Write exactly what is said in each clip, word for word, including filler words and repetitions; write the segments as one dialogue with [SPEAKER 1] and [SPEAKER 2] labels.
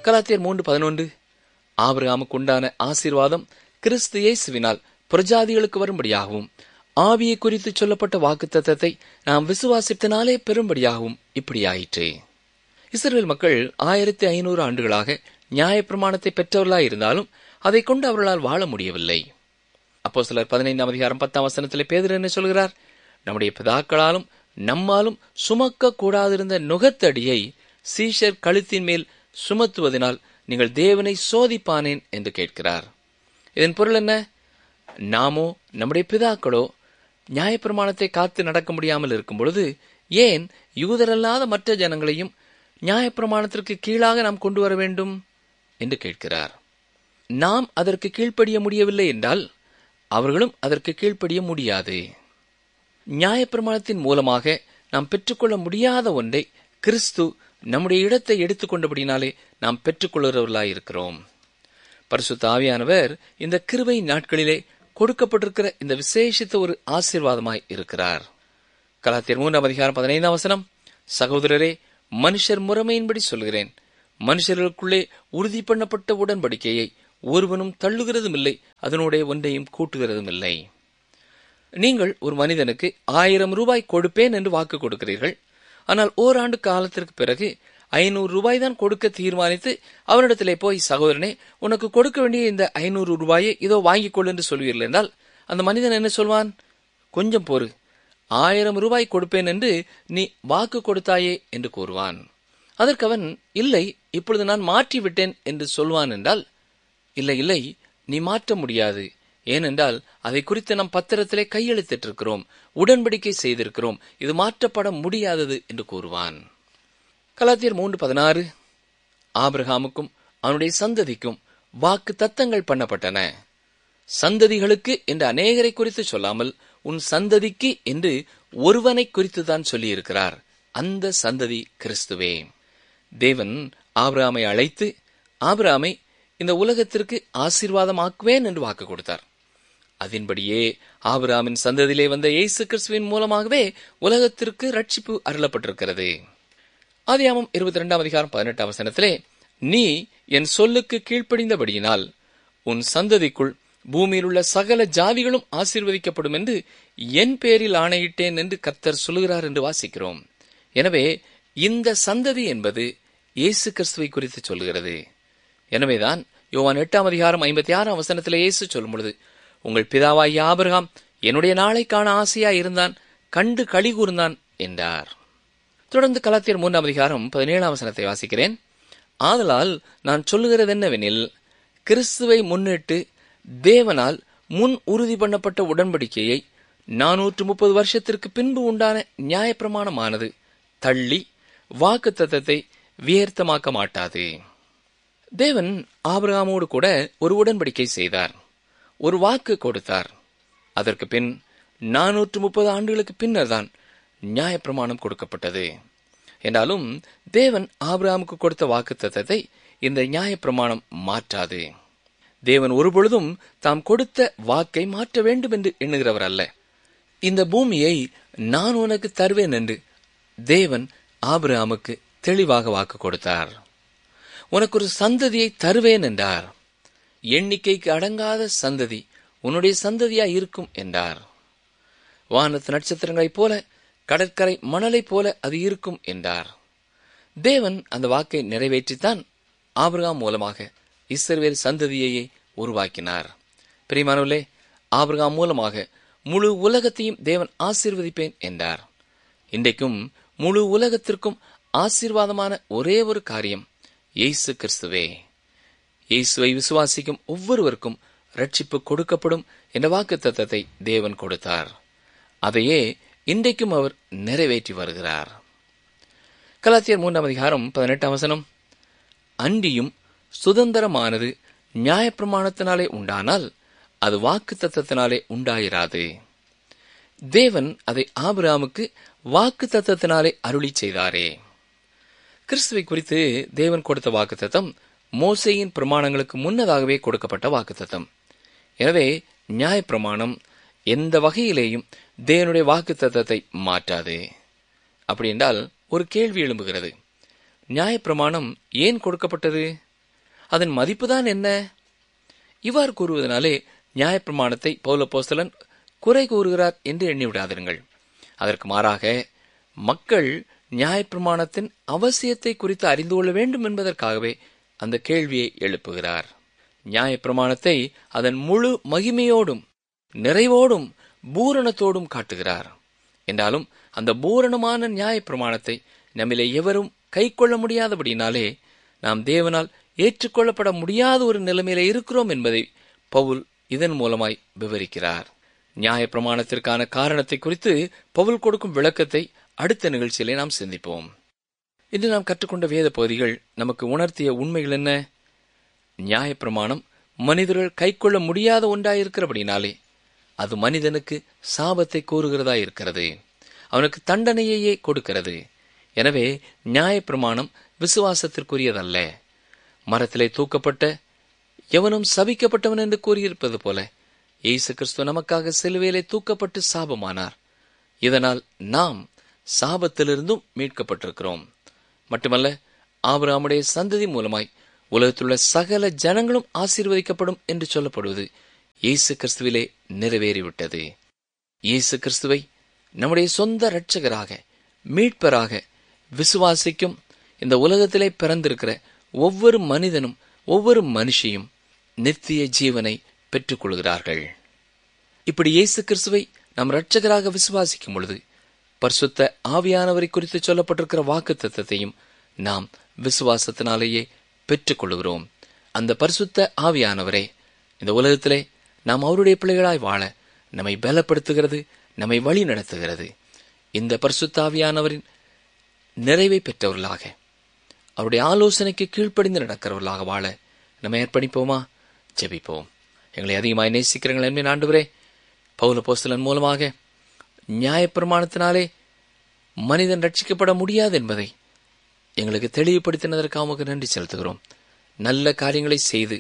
[SPEAKER 1] கலாத்தியர் மூன்று பதினொன்று, ஆபிரகாமுக்கு உண்டான ஆசீர்வாதம் கிறிஸ்து இயேசுவினால் புறஜாதிகளுக்கு வரும்படியாகவும் ஆவியை குறித்து சொல்லப்பட்ட வாக்குத்தத்தத்தை நாம் விசுவாசித்தனாலே பெறும்படியாகவும் இப்படியாயிற்று. இஸ்ரவேல் மக்கள் ஆயிரத்தி ஐநூறு ஆண்டுகளாக நியாயப்பிரமாணத்தை பெற்றவர்களாய் இருந்தாலும் அதை கொண்டு அவர்களால் வாழ முடியவில்லை. அப்போஸ்தலர் பதினைந்தாம் அதிகாரம் பத்தாம் வசனத்திலே பேதுரு என்ன சொல்கிறார்? நம்முடைய பிதாக்களாலும் நம்மாலும் சுமக்க கூடாதிருந்த நுகத்தடியை சீஷர் கழுத்தின் மேல் சுமத்துவதனால் நீங்கள் தேவனை சோதிப்பானேன் என்று கேட்கிறார். இதன் பொருள் என்ன? நாமோ நம்முடைய பிதாக்களோ நியாயப்பிரமாணத்தை காத்து நடக்க முடியாமல் இருக்கும் பொழுது ஏன் யூதரல்லாத மற்ற ஜனங்களையும் நியாயப்பிரமாணத்திற்கு கீழாக நாம் கொண்டு வர வேண்டும் என்று கேட்கிறார். நாம் அதற்கு கீழ்ப்படிய முடியவில்லை என்றால் அவர்களும் அதற்கு கீழ்ப்படிய முடியாது. நியாயப்பிரமாணத்தின் மூலமாக நாம் பெற்றுக்கொள்ள முடியாத ஒன்றை கிறிஸ்து நம்முடைய இடத்தை எடுத்துக்கொண்டபடினாலே நாம் பெற்றுக்கொள்கிறவர்களாய் இருக்கிறோம். பரிசுத்த ஆவியானவர் இந்த கிருபை நாட்களிலே கொடுக்கப்பட்டிருக்கிற இந்த விசேஷித்த ஒரு ஆசீர்வாதமாய் இருக்கிறார். கலாத்தியர் மூன்றாம் அதிகாரம் பதினைந்தாம் வசனம், சகோதரரே, மனுஷர் முறைமையின்படி சொல்கிறேன், மனுஷர்களுக்குள்ளே உறுதி பண்ணப்பட்ட உடன்படிக்கையை ஒருவனும் தள்ளுகிறதும் இல்லை, அதனுடைய ஒன்றையும் கூட்டுகிறதும் இல்லை. நீங்கள் ஒரு மனிதனுக்கு ஆயிரம் ரூபாய் கொடுப்பேன் என்று வாக்கு கொடுக்கிறீர்கள். ஆனால் ஓராண்டு காலத்திற்கு பிறகு ஐநூறு ரூபாய் தான் கொடுக்க தீர்மானித்து அவனிடத்திலே போய், சகோதரனே, உனக்கு கொடுக்க வேண்டிய இந்த ஐநூறு ரூபாயை இதோ வாங்கிக் கொள் என்று சொல்வீர்கள் என்றால் அந்த மனிதன் என்ன சொல்வான்? கொஞ்சம் பொறு, ஆயிரம் ரூபாய் கொடுப்பேன் என்று நீ வாக்கு கொடுத்தாயே என்று கூறுவான். அதற்கு அவன், இல்லை, இப்பொழுது நான் மாற்றி விட்டேன் என்று சொல்வான் என்றால், இல்லை இல்லை நீ மாற்ற முடியாது, ஏனென்றால் அதை குறித்து நம் பத்திரத்திலே கையெழுத்திட்டிருக்கிறோம், உடன்படிக்கை செய்திருக்கிறோம், இது மாற்றப்பட முடியாதது என்று கூறுவான். கலாத்தியர் மூன்று பதினாறு, ஆபிரகாமுக்கும் அவனுடைய சந்ததிக்கும் வாக்கு தத்தங்கள் பண்ணப்பட்டன. சந்ததிகளுக்கு என்று அநேகரை குறித்து சொல்லாமல் உன் சந்ததிக்கு என்று ஒருவனை குறித்துதான் சொல்லியிருக்கிறார். அந்த சந்ததி கிறிஸ்துவே. தேவன் ஆபிரகாமை அழைத்து ஆபிரகாமை இந்த உலகத்திற்கு ஆசீர்வாதமாக்குவேன் என்று வாக்கு கொடுத்தார். அதன்படியே ஆபிரகாமின் சந்ததியிலே வந்த இயேசு கிறிஸ்துவின் மூலமாகவே உலகத்திற்கு ரட்சிப்பு அருளப்பட்டிருக்கிறது. ஆதியாகமம் இருபத்தி இரண்டாம் அதிகாரம் பதினெட்டாம் வசனத்திலே, நீ என் சொல்லுக்கு கீழ்ப்படிந்தபடியினால் உன் சந்ததிக்குள் பூமியில் உள்ள சகல ஜாதிகளும் ஆசீர்வதிக்கப்படும் என்று என் பேரில் ஆணையிட்டேன் என்று கர்த்தர் சொல்லுகிறார் என்று வாசிக்கிறோம். எனவே இந்த சந்ததி என்பது இயேசு கிறிஸ்துவை குறித்து சொல்லுகிறது. எனவேதான் யோவான் எட்டாம் அதிகாரம் ஐம்பத்தி ஆறாம் வசனத்திலே இயேசு சொல்லும் பொழுது, உங்கள் பிதாவாகிய ஆபிரகாம் என்னுடைய நாளை காண ஆசையாய் இருந்தான், கண்டு களி கூர்ந்தான் என்றார். தொடர்ந்து கலாத்தியர் மூன்றாம் அதிகாரம் பதினேழாம் வசனத்தை வாசிக்கிறேன். ஆதலால் நான் சொல்லுகிறது என்னவெனில், கிறிஸ்துவை முன்னிட்டு தேவனால் முன் உறுதி பண்ணப்பட்ட உடன்படிக்கையை நானூற்று முப்பது வருஷத்திற்கு பின்பு உண்டான நியாயப்பிரமாணமானது தள்ளி வாக்கு தத்தத்தை வியர்த்தமாக்க மாட்டாது. தேவன் ஆபிரகாமோடு கூட ஒரு உடன்படிக்கை செய்தார், ஒரு வாக்கு கொடுத்தார். அதற்கு பின் நானூற்று முப்பது ஆண்டுகளுக்கு பின்னர் தான் நியாயப்பிரமாணம் கொடுக்கப்பட்டது. என்றாலும் தேவன் ஆபிரகாமுக்கு கொடுத்த வாக்கு தத்தத்தை இந்த நியாயப்பிரமாணம் மாற்றாது. தேவன் ஒருபொழுதும் தாம் கொடுத்த வாக்கை மாற்ற வேண்டும் என்று எண்ணுகிறவர் அல்ல. இந்த பூமியை நான் உனக்கு தருவேன் என்று தேவன் ஆபிரகாமுக்கு தெளிவாக வாக்கு கொடுத்தார். உனக்கு ஒரு சந்ததியை தருவேன் என்றார். எண்ணிக்கைக்கு அடங்காத சந்ததி உன்னுடைய சந்ததியாய் இருக்கும் என்றார். வானத்து நட்சத்திரங்களைப் போல, கடற்கரை மணலைப் போல அது இருக்கும் என்றார். தேவன் அந்த வாக்கை நிறைவேற்றித்தான் ஆபிரகாம் மூலமாக இஸ்ரவேல் சந்ததியையே உருவாக்கினார். பிரியமானவர்களே, ஆபிரகாம் மூலமாக முழு உலகத்தையும் தேவன் ஆசீர்வதிப்பேன் என்றார். இன்றைக்கும் முழு உலகத்திற்கும் ஆசீர்வாதமான ஒரே ஒரு காரியம் இயேசு கிறிஸ்துவே. இயேசுவை விசுவாசிக்கும் ஒவ்வொருவருக்கும் ரட்சிப்பு கொடுக்கப்படும் என்ற வாக்கு தத்தத்தை தேவன் கொடுத்தார். அதையே இன்றைக்கும் அவர் நிறைவேற்றி வருகிறார். கலாத்தியர் மூன்றாம் அதிகாரம் பதினெட்டாம் வசனம், அன்றியும் சுதந்திரமானது நியாயப்பிரமாணத்தினாலே உண்டானால் அது வாக்கு தத்தத்தினாலே உண்டாயிராது. தேவன் அதை ஆபிரகாமுக்கு வாக்கு தத்தத்தினாலே அருளி செய்தாரே. கிறிஸ்துவை குறித்து தேவன் கொடுத்த வாக்கு தத்தம் மோசேயின் பிரமாணங்களுக்கு முன்னதாகவே கொடுக்கப்பட்ட வாக்கு தத்தம். எனவே நியாயப்பிரமாணம் எந்த வகையிலேயும் தேவனுடைய வாக்கு தத்தத்தை மாற்றாது. அப்படி என்றால் ஒரு கேள்வி எழும்புகிறது, நியாயப்பிரமாணம் ஏன் கொடுக்கப்பட்டது? அதன் மதிப்புதான் என்ன? இவ்வாறு கூறுவதனாலே நியாயப்பிரமாணத்தை பவுல் அப்போஸ்தலன் குறை கூறுகிறார் என்று எண்ணிவிடாதிருங்கள். அதற்கு மாறாக மக்கள் நியாயப்பிரமாணத்தின் அவசியத்தை குறித்து அறிந்து கொள்ள வேண்டும் என்பதற்காகவே அந்த கேள்வியை எழுப்புகிறார். நியாயப்பிரமாணத்தை அதன் முழு மகிமையோடும் நிறைவோடும் பூரணத்தோடும் காட்டுகிறார். என்றாலும் அந்த பூரணமான நியாயப்பிரமாணத்தை நம்மிலே எவரும் கை கொள்ள முடியாதபடினாலே நாம் தேவனால் ஏற்றுக்கொள்ளப்பட முடியாத ஒரு நிலைமையில இருக்கிறோம் என்பதை பவுல் இதன் மூலமாய் விவரிக்கிறார். நியாயப்பிரமாணத்திற்கான காரணத்தை குறித்து பவுல் கொடுக்கும் விளக்கத்தை அடுத்த நிகழ்ச்சியிலே நாம் சிந்திப்போம். இன்று நாம் கற்றுக்கொண்ட வேத பகுதிகள் நமக்கு உணர்த்திய உண்மைகள் என்ன? நியாயப்பிரமாணம் மனிதர்கள் கை கொள்ள முடியாத ஒன்றாயிருக்கிறபடினாலே அது மனிதனுக்கு சாபத்தை கூறுகிறதா இருக்கிறது. அவனுக்கு தண்டனையையே கொடுக்கிறது. எனவே நியாயப்பிரமாணம் விசுவாசத்திற்குரியதல்ல. மரத்திலே தூக்கப்பட்ட எவனும் சபிக்கப்பட்டவன் என்று கூறியிருப்பது போல இயேசு கிறிஸ்து நமக்காக சிலுவையிலே தூக்கப்பட்டு சாபமானார். இதனால் நாம் சாபத்திலிருந்தும் மீட்கப்பட்டிருக்கிறோம். மட்டுமல்ல, ஆபிரகாமுடைய சந்ததி மூலமாய் உலகத்திலுள்ள சகல ஜனங்களும் ஆசீர்வதிக்கப்படும் என்று சொல்லப்படுவது இயேசு கிறிஸ்துவிலே நிறைவேறிவிட்டது. இயேசு கிறிஸ்துவை நம்முடைய சொந்த இரட்சகராக மீட்பராக விசுவாசிக்கும் இந்த உலகத்திலே பிறந்திருக்கிற ஒவ்வொரு மனிதனும் ஒவ்வொரு மனுஷியும் நித்திய ஜீவனை பெற்றுக் கொள்கிறார்கள். இப்படி இயேசு கிறிஸ்துவை நம் இரட்சகராக விசுவாசிக்கும் பொழுது பரிசுத்த ஆவியானவரை குறித்து சொல்லப்பட்டிருக்கிற வாக்கு தத்தத்தையும் நாம் விசுவாசத்தினாலேயே பெற்றுக் கொள்கிறோம். அந்த பரிசுத்த ஆவியானவரே இந்த உலகத்திலே நாம் அவருடைய பிள்ளைகளாய் வாழ நம்மை பலப்படுத்துகிறது, நம்மை வழி நடத்துகிறது. இந்த பரிசுத்த ஆவியானவரின் நிறைவை பெற்றவர்களாக அவருடைய ஆலோசனைக்கு கீழ்ப்படிந்து நடக்கிறவர்களாக வாழ நம்ம ஏற்பணிப்போமா? ஜெபிப்போம். எங்களை அதிகமாய் நேசிக்கிறீர்கள் என்பேன் ஆண்டவரே. பவுல் அப்போஸ்தலன் மூலமாக நியாயப்பிரமாணத்தினாலே மனிதன் ரட்சிக்கப்பட முடியாது என்பதை எங்களுக்கு தெளிவுபடுத்தினதற்காக உமக்கு நன்றி செலுத்துகிறோம். நல்ல காரியங்களை செய்து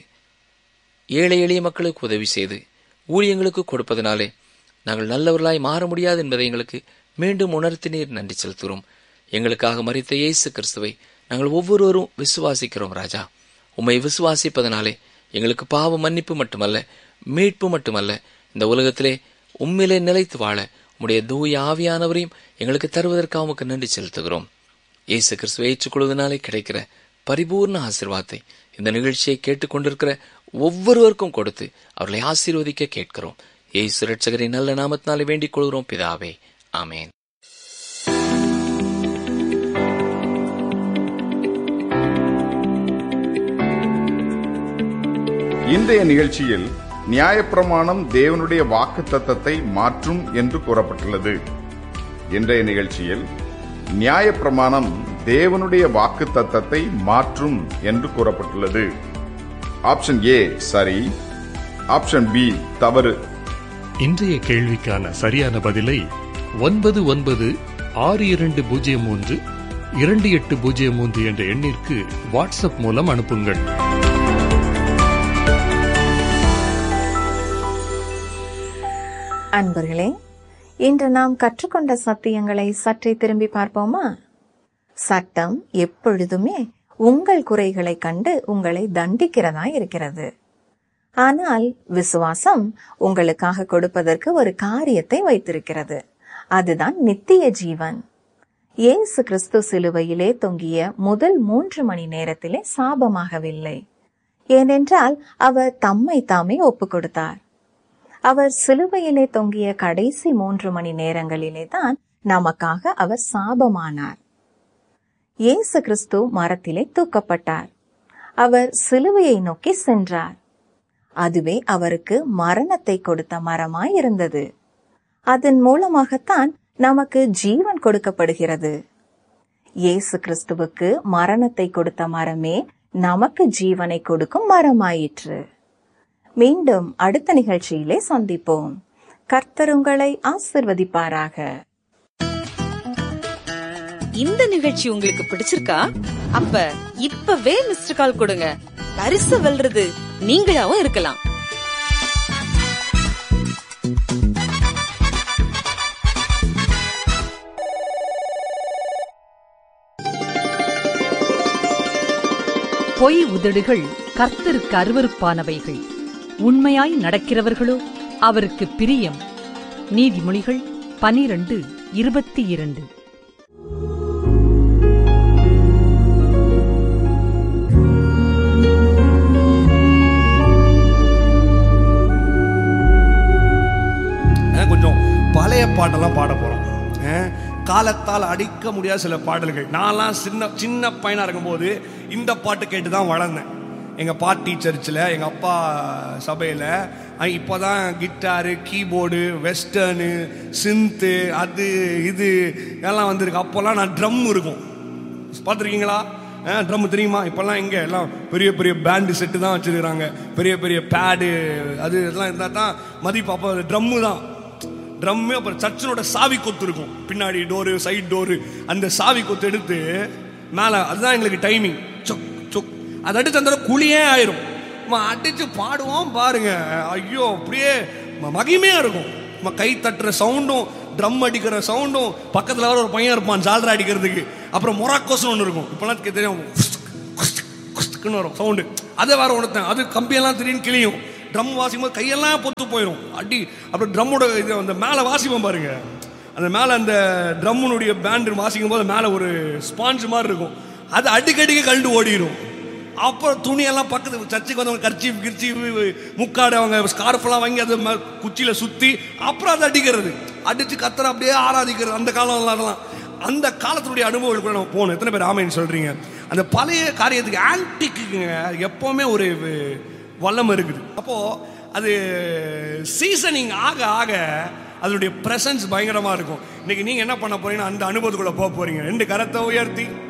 [SPEAKER 1] ஏழை எளிய மக்களுக்கு உதவி செய்து ஊழியங்களுக்கு கொடுப்பதனாலே நாங்கள் நல்லவர்களாய் மாற முடியாது என்பதை எங்களுக்கு மீண்டும் உணர்த்தினீர். நன்றி செலுத்துகிறோம். எங்களுக்காக மரித்த இயேசு கிறிஸ்துவை நாங்கள் ஒவ்வொருவரும் விசுவாசிக்கிறோம் ராஜா. உம்மை விசுவாசிப்பதனாலே எங்களுக்கு பாவ மன்னிப்பு மட்டுமல்ல, மீட்பு மட்டுமல்ல, இந்த உலகத்திலே உம்மிலே நிலைத்து வாழ உம்முடைய தூய ஆவியானவரையும் எங்களுக்கு தருவதற்காக உமக்கு நன்றி செலுத்துகிறோம். இயேசு கிறிஸ்துவை ஏற்றுக்கொள்வதனாலே கிடைக்கிற பரிபூர்ண ஆசீர்வாதத்தை இந்த நிகழ்ச்சியை கேட்டுக்கொண்டிருக்கிற ஒவ்வொருவருக்கும் கொடுத்து அவர்களை ஆசீர்வதிக்க கேட்கிறோம். இயேசு இரட்சகரின் நல்ல நாமத்தினாலே வேண்டிக் கொள்கிறோம் பிதாவே, ஆமேன்.
[SPEAKER 2] இன்றைய நிகழ்ச்சியில் நியாயப்பிரமாணம் தேவனுடைய வாக்கு தத்தத்தை மாற்றும் என்று கூறப்பட்டுள்ளது. இன்றைய நிகழ்ச்சியில் நியாயப்பிரமாணம் தேவனுடைய வாக்கு தத்தத்தை மாற்றும் என்று கூறப்பட்டுள்ளது. ஆப்ஷன் ஏ சரி, ஆப்ஷன் பி தவறு.
[SPEAKER 3] இன்றைய கேள்விக்கான சரியான பதிலை ஒன்பது ஒன்பது ஆறு இரண்டு பூஜ்ஜியம் மூன்று இரண்டு எட்டு பூஜ்ஜியம் மூன்று என்ற எண்ணிற்கு வாட்ஸ்அப் மூலம் அனுப்புங்கள்.
[SPEAKER 4] அன்பர்களே, இன்று நாம் கற்றுக்கொண்ட சத்தியங்களை சற்றே திரும்பி பார்ப்போமா? சட்டம் எப்பொழுதுமே உங்கள் குறைகளை கண்டு உங்களை தண்டிக்கிறதா இருக்கிறது. ஆனால் விசுவாசம் உங்களுக்காக கொடுப்பதற்கு ஒரு காரியத்தை வைத்திருக்கிறது. அதுதான் நித்திய ஜீவன். இயேசு கிறிஸ்து சிலுவையிலே தொங்கிய முதல் மூன்று மணி நேரத்திலே சாபமாகவில்லை. ஏனென்றால் அவர் தம்மை தாமே ஒப்பு கொடுத்தார். அவர் சிலுவையிலே தொங்கிய கடைசி மூன்று மணி நேரங்களிலே தான் நமக்காக அவர் சாபமானார். இயேசு கிறிஸ்து மரத்திலே தூக்கப்பட்டார். அவர் சிலுவையை நோக்கி சென்றார். அதுவே அவருக்கு மரணத்தை கொடுத்த மரமாய் இருந்தது. அதன் மூலமாகத்தான் நமக்கு ஜீவன் கொடுக்கப்படுகிறது. இயேசு கிறிஸ்துவுக்கு மரணத்தை கொடுத்த மரமே நமக்கு ஜீவனை கொடுக்கும் மரமாயிற்று. மீண்டும் அடுத்த நிகழ்ச்சியிலே சந்திப்போம். கர்த்தர் உங்களை ஆசீர்வதிப்பாராக.
[SPEAKER 5] இந்த நிகழ்ச்சி உங்களுக்கு பிடிச்சிருக்கா? அப்ப இப்பவே மிஸ்டர் கால் கொடுங்க. பரிசு வெல்றது நீங்களாவும் இருக்கலாம்.
[SPEAKER 6] பொய் உதடுகள் கர்த்தருக்கு அருவருப்பானவைகள், உண்மையாய் நடக்கிறவர்களோ அவருக்கு பிரியம். நீதிமொழிகள் பனிரண்டு இருபத்தி இரண்டு.
[SPEAKER 7] கொஞ்சம் பழைய பாட்டெல்லாம் பாட போறோம். காலத்தால் அடிக்க முடியாத சில பாடல்கள். நான்லாம் சின்ன சின்ன பையனா இருக்கும்போது இந்த பாட்டு கேட்டு தான் வளர்ந்தேன். எங்கள் பாட்டி சர்ச்சில், எங்கள் அப்பா சபையில் இப்போ தான் கிட்டாரு, கீபோர்டு, வெஸ்டர்னு, சிந்து, அது இது எல்லாம் வந்திருக்கு. அப்போல்லாம் நான் ட்ரம் இருக்கும், பார்த்துருக்கீங்களா? ட்ரம் தெரியுமா? இப்போல்லாம் எங்கே எல்லாம் பெரிய பெரிய பேண்டு செட்டு தான் வச்சுருக்கிறாங்க, பெரிய பெரிய பேடு அது இதெல்லாம் இருந்தால் தான் மதிப்பு. அப்போ ட்ரம்மு தான், ட்ரம்மு. அப்புறம் சர்ச்சினோட சாவி கொத்து இருக்கும், பின்னாடி டோரு, சைட் டோரு. அந்த சாவி கொத்து எடுத்து மேலே, அதுதான் எங்களுக்கு டைமிங். சொக் சொக் அதை அடிச்சு அந்த குழியே ஆயிரும். அடிச்சு பாடுவோம் பாருங்க, ஐயோ அப்படியே மகிமையா இருக்கும். கை தட்டுற சவுண்டும், ட்ரம் அடிக்கிற சவுண்டும், பக்கத்தில் வேற ஒரு பையன் இருப்பான் ஜால்ரா அடிக்கிறதுக்கு. அப்புறம் மொராக்கோஸ்னு ஒன்று இருக்கும், இப்போலாம் தெரியும், வரும் சவுண்டு. அதை வேற ஒருத்தன், அது கம்பியெல்லாம் திடீர்னு கிளியும். ட்ரம் வாசிக்கும் போது கையெல்லாம் பொத்து போயிடும் அடி. அப்புறம் ட்ரம்மோட இது அந்த மேலே வாசிப்போம் பாருங்க, அந்த மேலே அந்த ட்ரம்முனுடைய பேண்டு வாசிக்கும் போது மேலே ஒரு ஸ்பாஞ்ச் மாதிரி இருக்கும், அது அடிக்கடிக்க கழண்டு ஓடிடும். அப்புறம் துணியெல்லாம் பக்கத்து சர்ச்சுக்கு வந்தவங்க கர்ச்சி கிர்ச்சி முக்காடு அவங்க ஸ்கார்ஃபெல்லாம் வாங்கி அதை குச்சியில் சுற்றி அப்புறம் அதை அடிக்கிறது, அடித்து கத்தரை அப்படியே ஆராதிக்கிறது. அந்த காலம் அதெல்லாம் அந்த காலத்தினுடைய அனுபவங்கள் கூட நம்ம போகணும். எத்தனை பேர் ஆமைன்னு சொல்கிறீங்க? அந்த பழைய காரியத்துக்கு ஆன்டிக்குங்க எப்போவுமே ஒரு வல்லம் இருக்குது. அப்போது அது சீசனிங் ஆக ஆக அதனுடைய ப்ரெசன்ஸ் பயங்கரமாக இருக்கும். இன்றைக்கி நீங்கள் என்ன பண்ண போறீங்கன்னா அந்த அனுபவத்துக்குள்ளே போக போகிறீங்க. ரெண்டு கரத்தை உயர்த்தி